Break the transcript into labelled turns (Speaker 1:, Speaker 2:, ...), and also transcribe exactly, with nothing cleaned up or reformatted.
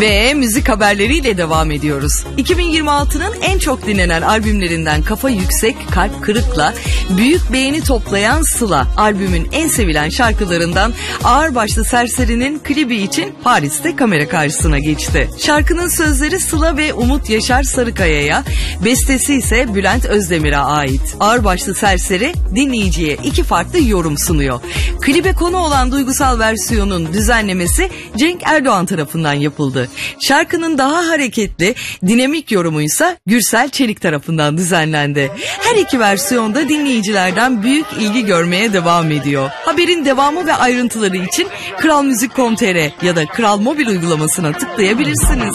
Speaker 1: Ve müzik haberleriyle devam ediyoruz. iki bin yirmi altının en çok dinlenen albümlerinden Kafa Yüksek, Kalp Kırık'la büyük beğeni toplayan Sıla, albümün en sevilen şarkılarından Ağırbaşlı Serseri'nin klibi için Paris'te kamera karşısına geçti. Şarkının sözleri Sıla ve Umut Yaşar Sarıkaya'ya, bestesi ise Bülent Özdemir'e ait. Ağırbaşlı Serseri dinleyiciye iki farklı yorum sunuyor. Klibe konu olan duygusal versiyonun düzenlemesi Cenk Erdoğan tarafından yapıldı. Şarkının daha hareketli, dinamik yorumuysa Gürsel Çelik tarafından düzenlendi. Her iki versiyonda dinleyicilerden büyük ilgi görmeye devam ediyor. Haberin devamı ve ayrıntıları için kral müzik nokta com nokta tr ya da Kral Mobil uygulamasına tıklayabilirsiniz.